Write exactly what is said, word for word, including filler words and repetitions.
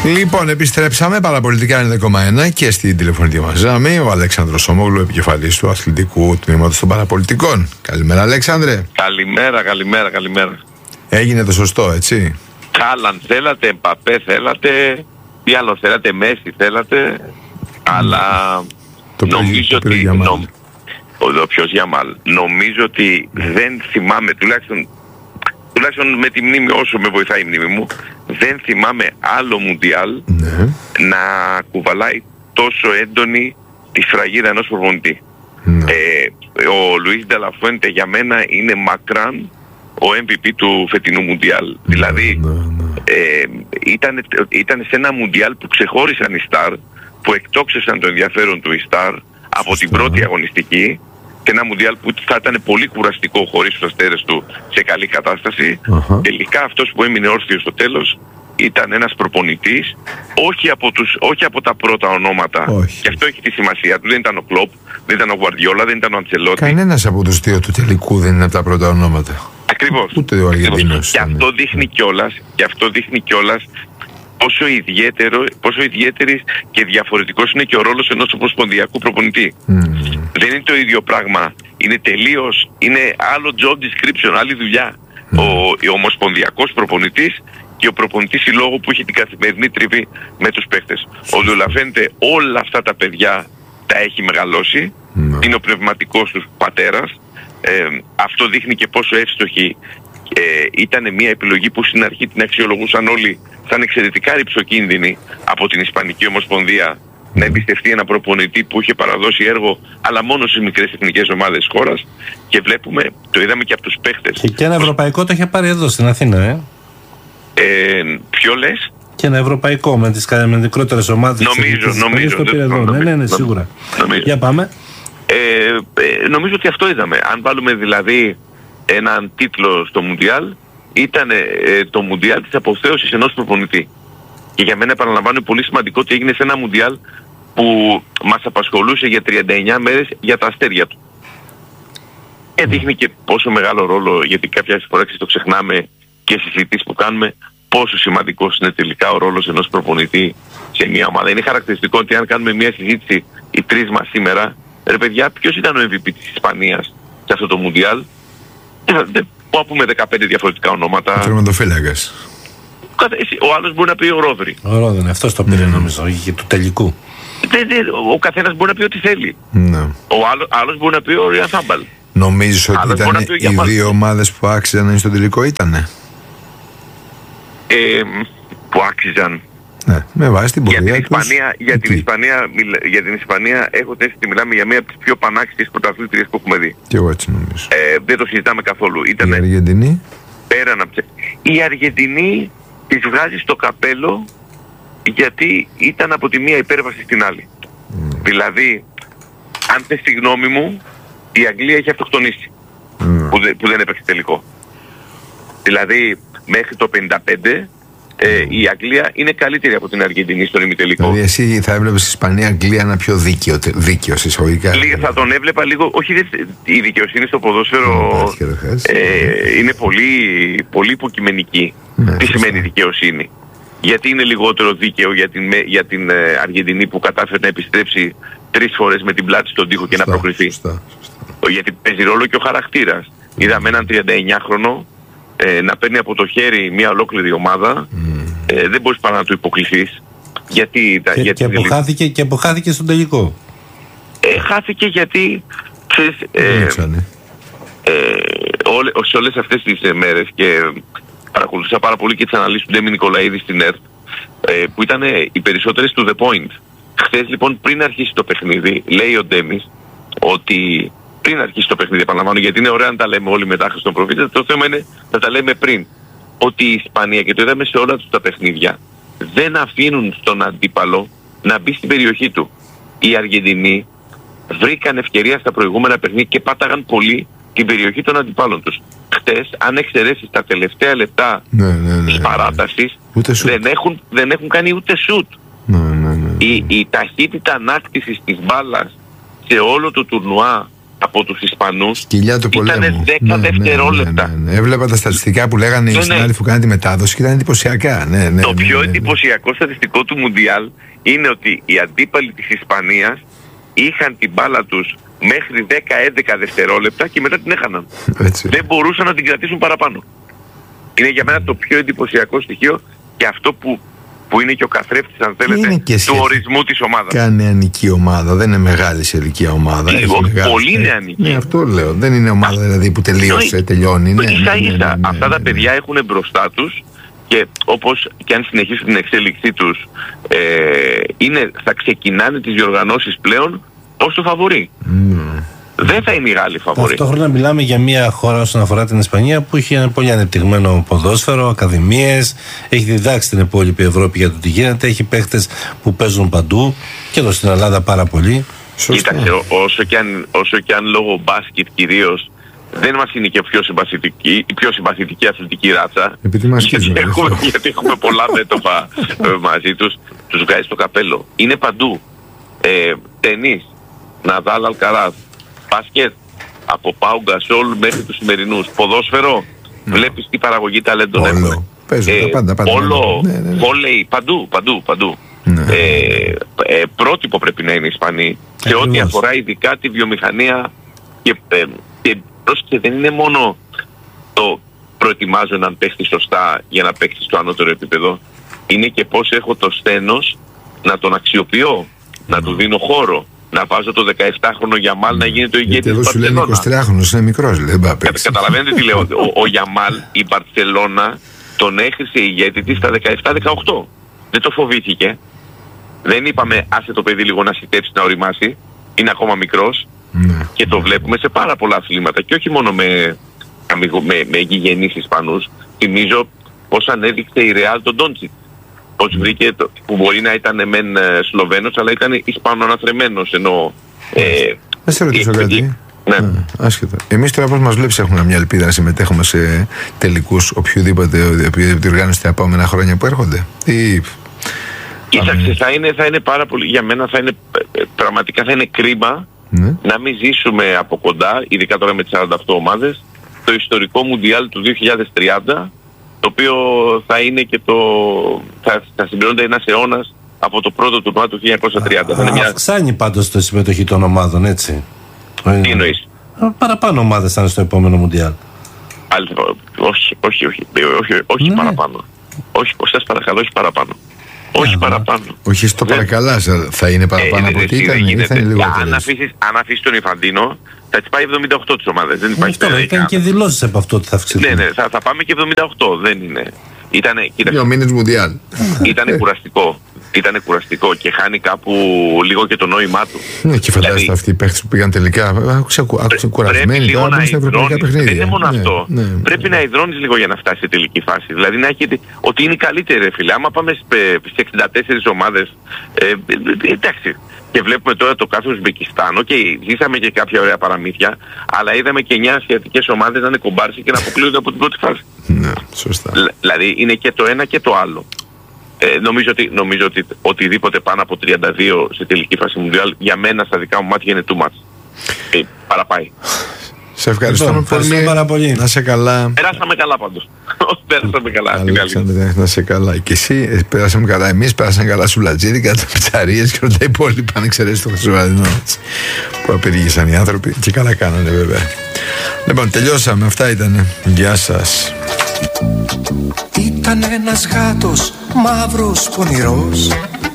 Λοιπόν, επιστρέψαμε παραπολιτικά ενενήντα κόμμα ένα και στην τηλεφωνική μας γραμμή ο Αλέξανδρος Σωμόγλου, επικεφαλής του αθλητικού τμήματος των παραπολιτικών. Καλημέρα, Αλέξανδρε. Καλημέρα, καλημέρα, καλημέρα. Έγινε το σωστό, έτσι? Χάλαντ θέλατε, Εμπαπέ θέλατε, τι άλλο θέλατε, Μέση θέλατε, αλλά το νομίζω το ότι... Νο, ο ποιος Γιαμάλ. Νομίζω ότι δεν θυμάμαι, τουλάχιστον, τουλάχιστον με τη μνήμη, όσο με βοηθάει η μνήμη μου, δεν θυμάμαι άλλο Μουντιάλ ναι. να κουβαλάει τόσο έντονη τη σφραγίδα ενός προπονητή. Ναι. Ε, ο Λουίς Ντελαφουέντε για μένα είναι μακράν ο εμ βι πι του φετινού Μουντιάλ. Ναι, δηλαδή ναι, ναι. Ε, ήταν, ήταν σε ένα Μουντιάλ που ξεχώρισαν οι Σταρ, που εκτόξευσαν το ενδιαφέρον του οι Σταρ από την πρώτη αγωνιστική, και ένα Μουντιάλ που θα ήταν πολύ κουραστικό χωρίς τους αστέρες του σε καλή κατάσταση. Uh-huh. Τελικά αυτός που έμεινε όρθιος στο τέλος ήταν ένας προπονητής, όχι από, τους, όχι από τα πρώτα ονόματα. Όχι. Και αυτό έχει τη σημασία του. Δεν ήταν ο Κλοπ, δεν ήταν ο Γουαρδιόλα, δεν ήταν ο Αντσελότη. Κανένας από τους δύο του τελικού δεν είναι από τα πρώτα ονόματα. Ακριβώς. Ούτε ο Αργεντίνος. Και αυτό δείχνει κιόλας, και αυτό δείχνει κιόλας πόσο, ιδιαίτερο, πόσο ιδιαίτερης και διαφορετικός είναι και ο ρόλος ενός ομοσπονδιακού προπονητή. Mm. Δεν είναι το ίδιο πράγμα. Είναι τελείως, είναι άλλο job description, άλλη δουλειά. Mm. Ο, ο ομοσπονδιακός προπονητής και ο προπονητής συλλόγου που έχει την καθημερινή τριβή με τους παίχτες. Ο Ντελαφουέντε όλα αυτά τα παιδιά τα έχει μεγαλώσει. Mm. Είναι ο πνευματικός τους πατέρας. Ε, αυτό δείχνει και πόσο εύστοχη ε, ήταν μια επιλογή που στην αρχή την αξιολογούσαν όλοι σαν εξαιρετικά ρυψοκίνδυνη από την Ισπανική Ομοσπονδία mm. να εμπιστευτεί ένα προπονητή που είχε παραδώσει έργο αλλά μόνο στις μικρές εθνικές ομάδες της χώρας, και βλέπουμε, το είδαμε και από τους παίχτες. Και, και ένα ευρωπαϊκό το είχε πάρει εδώ στην Αθήνα, ε. ε ποιο λες? Και ένα ευρωπαϊκό με τις μικρότερες ομάδες. Νομίζω, της νομίζω. Το πήρε εδώ. Ναι, ναι, ναι, σίγουρα. Νομίζω. Για πάμε. Ε, ε, νομίζω ότι αυτό είδαμε. Αν βάλουμε δηλαδή έναν τίτλο στο Μουντιάλ, ήταν ε, το Μουντιάλ της αποθέωσης ενός προπονητή. Και για μένα, επαναλαμβάνω, πολύ σημαντικό ότι έγινε σε ένα Μουντιάλ που μας απασχολούσε για τριάντα εννιά μέρες για τα αστέρια του. Και δείχνει και πόσο μεγάλο ρόλο, γιατί κάποιες φορές το ξεχνάμε και στις συζητήσεις που κάνουμε, πόσο σημαντικός είναι τελικά ο ρόλος ενός προπονητή σε μια ομάδα. Είναι χαρακτηριστικό ότι αν κάνουμε μια συζήτηση οι τρεις μας σήμερα, ρε παιδιά, ποιος ήταν ο εμ βι πι της Ισπανίας σε αυτό το Μουντιάλ? Που πούμε δεκαπέντε διαφορετικά ονόματα. Τερματοφύλακας. Ο άλλος μπορεί να πει ο Ρόδρυ. Ο Ρόδρυ, αυτός το πήρε mm. νομίζω, είχε του τελικού. Ο καθένας μπορεί να πει ό,τι θέλει. Ναι. Ο άλλος, άλλος μπορεί να πει ο Ριαν Θάμπαλ. Νομίζεις ότι ήταν οι δύο ομάδες που άξιζαν να είναι στο τελικό, ήτανε? Ε, που άξιζαν. Ναι, με βάση την πορεία για την τους, Ισπανία, για, την Ισπανία, για την Ισπανία έχω την αίσθηση ότι μιλάμε για μία από τις πιο πανάξιες πρωταθλήτριες που έχουμε δει. Και εγώ έτσι νομίζω. Ε, δεν το συζητάμε καθόλου. Ήτανε, η Αργεντινή. Πέραν από... Η Αργεντινή της βγάζει στο καπέλο γιατί ήταν από τη μία υπέρβαση στην άλλη. Mm. Δηλαδή, αν θες τη γνώμη μου, η Αγγλία έχει αυτοκτονήσει. Mm. Που, δε, που δεν έπαιξε τελικό. Δηλαδή, μέχρι το πενήντα πέντε... Ε, η Αγγλία είναι καλύτερη από την Αργεντινή στον ημιτελικό. Δηλαδή εσύ θα έβλεπες η Ισπανία-Αγγλία ένα πιο δίκαιο, δίκαιο εισαγωγικά? Θα τον έβλεπα λίγο, όχι, η δικαιοσύνη στο ποδόσφαιρο ε, είναι πολύ, πολύ υποκειμενική. Ναι, τι σημαίνει δικαιοσύνη? Γιατί είναι λιγότερο δίκαιο για την, για την ε, Αργεντινή που κατάφερε να επιστρέψει τρεις φορές με την πλάτη στον τοίχο και σωστά, να προκριθεί? Σωστά, σωστά. Γιατί παίζει ρόλο και ο χαρακτήρας. Mm. Είδαμε έναν τριανταεννιάχρονο Ε, να παίρνει από το χέρι μια ολόκληρη ομάδα, mm. ε, δεν μπορείς παρά να του υποκληθείς. Γιατί, και, γιατί και, αποχάθηκε, και αποχάθηκε στον τελικό. Ε, χάθηκε γιατί ξέρεις, ε, ε, όλε, σε όλες αυτές τις ε, μέρες, και παρακολουθούσα πάρα πολύ και τις αναλύσεις του Ντέμι Νικολαίδη στην ΕΡΤ, ε, που ήταν ε, οι περισσότερες to the point. Χθες λοιπόν, πριν αρχίσει το παιχνίδι, λέει ο Ντέμις ότι πριν αρχίσει το παιχνίδι, επαναλαμβάνω, γιατί είναι ωραία να τα λέμε όλοι μετά στον προφήτη, το θέμα είναι να τα λέμε πριν. Ότι η Ισπανία, και το είδαμε σε όλα τους τα παιχνίδια, δεν αφήνουν στον αντίπαλο να μπει στην περιοχή του. Οι Αργεντινοί βρήκαν ευκαιρία στα προηγούμενα παιχνίδια και πάταγαν πολύ την περιοχή των αντιπάλων τους. Χτες, αν εξαιρέσεις τα τελευταία λεπτά ναι, ναι, ναι, της παράτασης, ναι, ναι. Δεν, έχουν, δεν έχουν κάνει ούτε σουτ. Ναι, ναι, ναι, ναι. Η, η ταχύτητα ανάκτησης της μπάλας σε όλο το τουρνουά από τους Ισπανούς Σκυλιά του πολέμου. Ήταν δέκα ναι, δευτερόλεπτα. Ναι, ναι, ναι. Έβλεπα τα στατιστικά που λέγανε οι συνάδελφοι που κάνανε τη μετάδοση και ήταν εντυπωσιακά. Ναι, ναι, το ναι, πιο ναι, ναι. εντυπωσιακό στατιστικό του Μουντιάλ είναι ότι οι αντίπαλοι της Ισπανίας είχαν την μπάλα τους μέχρι δέκα με έντεκα δευτερόλεπτα και μετά την έχαναν. Έτσι. Δεν μπορούσαν να την κρατήσουν παραπάνω. Είναι για μένα το πιο εντυπωσιακό στοιχείο και αυτό που, που είναι και ο καθρέφτης, αν θέλετε, του ορισμού της ομάδας. Κάνε νεανική ομάδα, δεν είναι μεγάλη σε ηλικία ομάδα. Πολύ νεανική. Ναι, αυτό λέω. Δεν είναι ομάδα δηλαδή που τελείωσε, τελειώνει. Ναι, ίσα ναι, ναι, ίσα. ναι, ναι, αυτά ναι, τα ναι. παιδιά έχουν μπροστά τους και όπως και αν συνεχίσουν την εξέλιξή τους, ε, είναι, θα ξεκινάνε τις διοργανώσεις πλέον ως το φαβορί. Mm. Δεν θα είναι η Γάλλη φαβορί. Ταυτόχρονα μιλάμε για μια χώρα όσον αφορά την Ισπανία που έχει ένα πολύ ανεπτυγμένο ποδόσφαιρο, ακαδημίες, έχει διδάξει την υπόλοιπη Ευρώπη για το τι γίνεται, έχει παίχτες που παίζουν παντού και εδώ στην Ελλάδα πάρα πολύ. Κοίταξε, όσο και αν, όσο και αν λόγω μπάσκετ κυρίως δεν μας είναι και πιο συμπαθητική, η πιο συμπαθητική αθλητική ράτσα. Επειδή μας γιατί, έχουμε, γιατί έχουμε πολλά μέτωπα μαζί τους, τους βγάζει στο καπέλο. Είναι παντού. Ε, τενίς, Ναδάλ, Αλκαράζ, μπάσκετ, από Πάου Γκασόλ μέχρι τους σημερινούς. Ποδόσφαιρο, ναι. Βλέπεις τι παραγωγή ταλέντων έχουμε. Παίζουν ε, πάντα, πάντα. Όλο, ναι, ναι, ναι. βόλεϊ, παντού, παντού, παντού. Ναι. Ε, ε, πρότυπο πρέπει να είναι οι Ισπανοί σε ό,τι αφορά ειδικά τη βιομηχανία και, ε, και πρόσεξε, δεν είναι μόνο το προετοιμάζω έναν παίχτη σωστά για να παίξει στο ανώτερο επίπεδο, είναι και πώς έχω το σθένος να τον αξιοποιώ, mm. να του δίνω χώρο, να βάζω το δεκαεπτάχρονο Γιαμάλ mm. να γίνει το ηγέτη της Μπαρτσελώνα. Γιατί εδώ σου λένε εικοσιτριάχρονος, είναι μικρός, λέει, δεν Κα, καταλαβαίνετε τι λέω, ο, ο Γιαμάλ, η Μπαρτσελώνα τον έχρισε ηγέτη της στα δεκαεπτά δεκαοκτώ. Δεν το φοβήθηκε. Δεν είπαμε άσε το παιδί λίγο να σιτέψει, να οριμάσει. Είναι ακόμα μικρός. Ναι. Και το βλέπουμε σε πάρα πολλά αθλήματα. Και όχι μόνο με, με, με γηγενείς Ισπανούς. Θυμίζω πώς ανέδειξε η Ρεάλ τον Ντόντσιτ. Πώς βρήκε, το, που μπορεί να ήταν μεν Σλοβαίνος, αλλά ήταν Ισπανοαναθρεμένος. Ενώ... Ε, να σε ρωτήσω κάτι. Ναι. Α, άσχετα. Εμείς τώρα πώς μας βλέπεις έχουμε μια ελπίδα να συμμετέχουμε σε τελικούς οποιοδήποτε διοργάνωση τα επόμενα χρόνια που έρχονται? Ή... Κοίταξε, θα είναι, θα είναι πάρα πολύ, για μένα θα είναι, πραγματικά θα είναι κρίμα ναι. να μην ζήσουμε από κοντά, ειδικά τώρα με τις σαράντα οκτώ ομάδες, το ιστορικό Μουντιάλ του δύο χιλιάδες τριάντα, το οποίο θα είναι και το, θα, θα συμπληρώνεται ένας αιώνας από το πρώτο τουρνουά του χίλια εννιακόσια τριάντα. Α, μια... Αυξάνει πάντως τη συμμετοχή των ομάδων, έτσι. Τι εννοείς? Παραπάνω ομάδες θα είναι στο επόμενο Μουντιάλ. Άλλη, όχι, όχι, όχι, όχι, όχι ναι. παραπάνω. Όχι, σας παρακαλώ, όχι παραπάνω. Όχι yeah, παραπάνω. Όχι στο παρακαλά, θα είναι παραπάνω ε, από ό,τι ήταν ή θα είναι λίγο αν αφήσεις, αν αφήσεις τον Ιφαντίνο, θα τις πάει εβδομήντα οκτώ τις ομάδες. Δεν υπάρχει τώρα. Ήταν και δηλώσεις από αυτό ότι θα αυξηθούν. Ναι, ναι, θα, θα πάμε και εβδομήντα οκτώ. Δεν είναι. Ήτανε, δύο μήνες Μουντιάλ. Ήτανε κουραστικό. Ήτανε κουραστικό και χάνει κάπου λίγο και το νόημά του. Ναι, και φαντάζεστε δηλαδή, αυτοί οι παίχτες που πήγαν τελικά. Άκουσα κουρασμένοι τώρα πάνε στα ευρωπαϊκά παιχνίδια. Δεν είναι μόνο ναι, αυτό. Ναι, ναι, πρέπει ναι. να υδρώνεις λίγο για να φτάσει σε τελική φάση. Δηλαδή να έχετε ότι είναι καλύτερη, ρε φίλε. Άμα πάμε στις εξήντα τέσσερις ομάδες, ε, εντάξει. Και βλέπουμε τώρα το κάθε Ουσμπεκιστάν. Οκ, okay, ζήσαμε και κάποια ωραία παραμύθια, αλλά είδαμε και εννιά ασιατικές ομάδες να είναι κομπάρσι και να αποκλείονται από την πρώτη φάση. Ναι, σωστά. Δηλαδή είναι και το ένα και το άλλο. Ε, νομίζω ότι, νομίζω ότι οτιδήποτε πάνω από τριάντα δύο σε τελική φάση Μουντιάλ για μένα στα δικά μου μάτια είναι too much. Ε, παραπάει. Σε ευχαριστούμε πολύ. πάρα πολύ. Να σε καλά. Περάσαμε καλά πάντως. Πέρασαμε καλά. Αλέξανδρε, να σε καλά. Και εσύ πέρασαμε καλά. Εμείς πέρασαμε καλά σου λατζίρικα, τα πιτσαρίες και όλα τα υπόλοιπα. Αν εξαιρέσεις το Χριστουγεννιάτικο που απεργήσαν οι άνθρωποι. Και καλά κάνανε βέβαια. Λοιπόν, τελειώσαμε. Αυτά ήτανε. Γεια σας. Ήταν ένας γάτος μαύρος πονηρός